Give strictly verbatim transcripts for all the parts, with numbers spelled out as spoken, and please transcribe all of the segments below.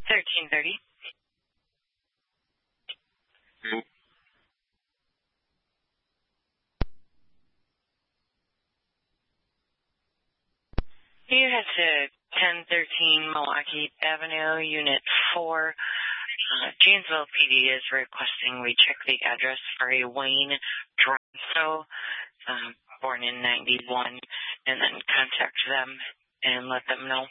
thirteen thirty. Mm. You head to ten thirteen Milwaukee Avenue, Unit four. Uh, Janesville P D is requesting we check the address for a Wayne Dronso, um, born in ninety-one, and then contact them and let them know.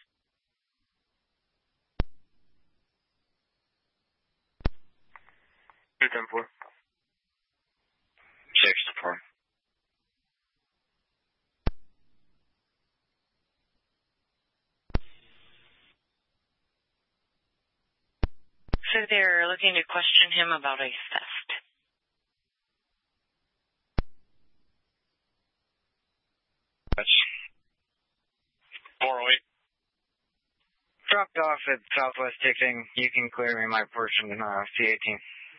two ten four. six to four. So they're looking to question him about a theft. That's four oh eight. Dropped off at Southwest Ticketing. You can clear me my portion in uh, C eighteen.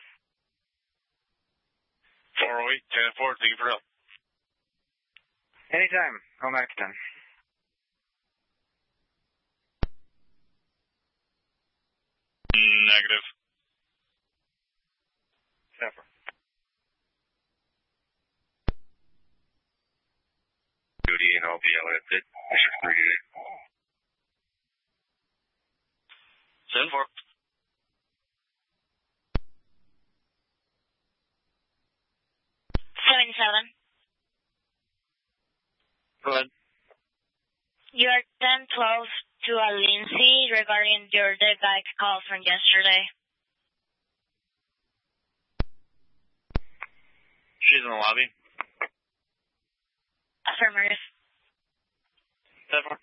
four oh eight, ten four, thank you for help. Anytime. Home back to ten. Negative. Separate. Duty and I'll be out at it. District three today. seven four. seven seven. Go ahead. You are ten twelve to a Lindsay regarding your dead bike call from yesterday. She's in the lobby. Affirmative. seven four.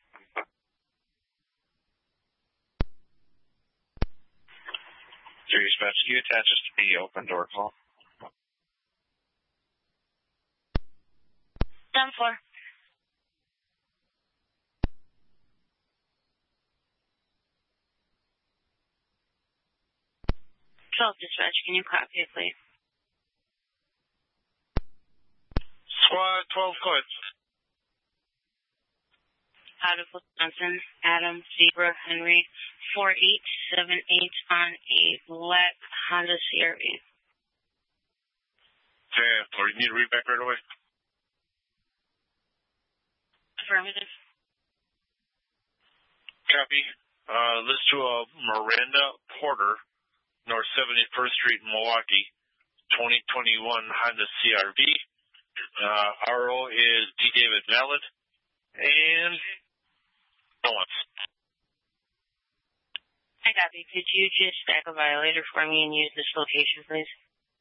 Three dispatch, can you attach us to the open door call? ten four. twelve dispatch, can you copy it, please? Squad twelve, go ahead. Out of Wisconsin, Adam, Zebra, Henry, four eight seven eight on a black Honda C R V. ten four, you need to read back right away. Affirmative. Copy. Uh, list to a Miranda Porter, North seventy-first Street, Milwaukee, twenty twenty-one Honda C R V. Uh, R O is D. David Valid. And no one's. I copy. Could you just stack a violator for me and use this location, please?